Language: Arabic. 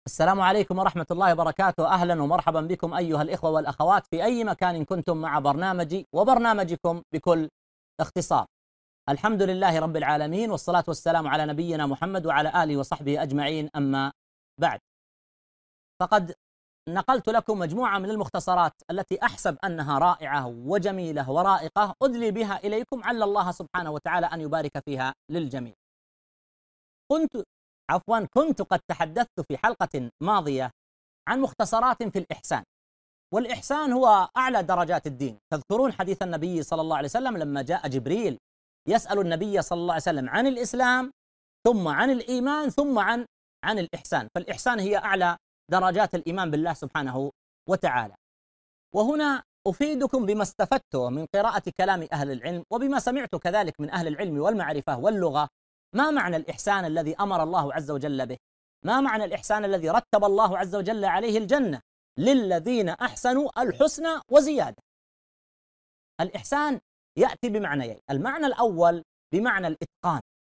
السلام عليكم ورحمة الله وبركاته. أهلا ومرحبا بكم أيها الإخوة والأخوات في أي مكان كنتم مع برنامجي وبرنامجكم بكل اختصار. الحمد لله رب العالمين، والصلاة والسلام على نبينا محمد وعلى آله وصحبه أجمعين. أما بعد، فقد نقلت لكم مجموعة من المختصرات التي أحسب أنها رائعة وجميلة ورائقة أدلي بها إليكم، عل الله سبحانه وتعالى أن يبارك فيها للجميع. كنت قد تحدثت في حلقة ماضية عن مختصرات في الإحسان، والإحسان هو أعلى درجات الدين. تذكرون حديث النبي صلى الله عليه وسلم لما جاء جبريل يسأل النبي صلى الله عليه وسلم عن الإسلام، ثم عن الإيمان، ثم عن الإحسان. فالإحسان هي أعلى درجات الإيمان بالله سبحانه وتعالى. وهنا أفيدكم بما استفدته من قراءة كلام أهل العلم، وبما سمعت كذلك من أهل العلم والمعرفة واللغة. ما معنى الإحسان الذي أمر الله عز وجل به؟ ما معنى الإحسان الذي رتب الله عز وجل عليه الجنة؟ للذين أحسنوا الحسنى وزيادة. الإحسان يأتي بمعنيين. المعنى الأول بمعنى الإتقان،